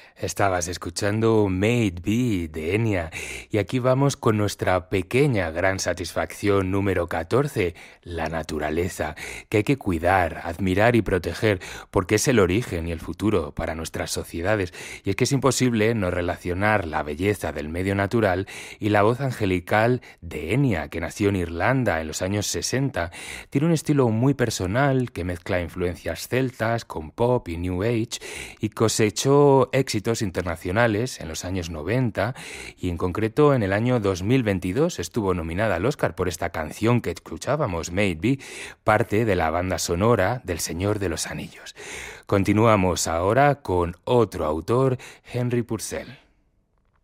Estabas escuchando Made Be de Enya y aquí vamos con nuestra pequeña gran satisfacción número 14, la naturaleza, que hay que cuidar, admirar y proteger porque es el origen y el futuro para nuestras sociedades. Y es que es imposible no relacionar la belleza del medio natural y la voz angelical de Enya, que nació en Irlanda en los años 60. Tiene un estilo muy personal que mezcla influencias celtas con pop y New Age y cosechó éxitos internacionales en los años 90 y en concreto en el año 2022 estuvo nominada al Oscar por esta canción que escuchábamos, Made Be, parte de la banda sonora del Señor de los Anillos. Continuamos ahora con otro autor, Henry Purcell.